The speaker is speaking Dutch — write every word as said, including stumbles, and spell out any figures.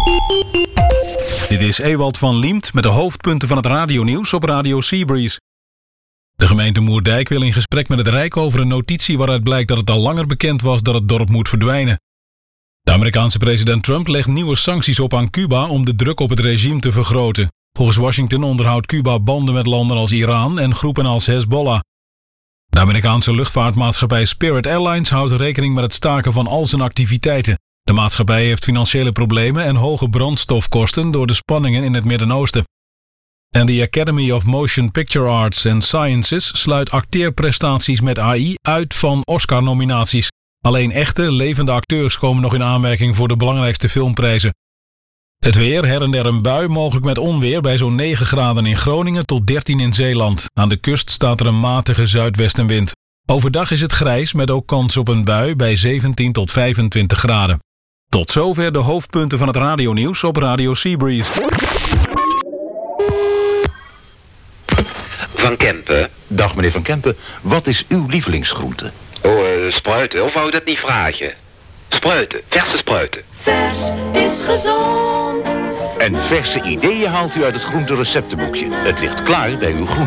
Dit is Ewald van Liemt met de hoofdpunten van het radionieuws op Radio Seabreeze. De gemeente Moerdijk wil in gesprek met het Rijk over een notitie waaruit blijkt dat het al langer bekend was dat het dorp moet verdwijnen. De Amerikaanse president Trump legt nieuwe sancties op aan Cuba om de druk op het regime te vergroten. Volgens Washington onderhoudt Cuba banden met landen als Iran en groepen als Hezbollah. De Amerikaanse luchtvaartmaatschappij Spirit Airlines houdt rekening met het staken van al zijn activiteiten. De maatschappij heeft financiële problemen en hoge brandstofkosten door de spanningen in het Midden-Oosten. En de Academy of Motion Picture Arts and Sciences sluit acteerprestaties met A I uit van Oscar-nominaties. Alleen echte, levende acteurs komen nog in aanmerking voor de belangrijkste filmprijzen. Het weer, her en der een bui, mogelijk met onweer bij zo'n negen graden in Groningen tot dertien in Zeeland. Aan de kust staat er een matige zuidwestenwind. Overdag is het grijs met ook kans op een bui bij zeventien tot vijfentwintig graden. Tot zover de hoofdpunten van het radionieuws op Radio Seabreeze. Van Kempen. Dag meneer Van Kempen, wat is uw lievelingsgroente? Oh, uh, spruiten, of wou je dat niet vragen? Spruiten, verse spruiten. Vers is gezond. En verse ideeën haalt u uit het groentereceptenboekje. Het ligt klaar bij uw groente.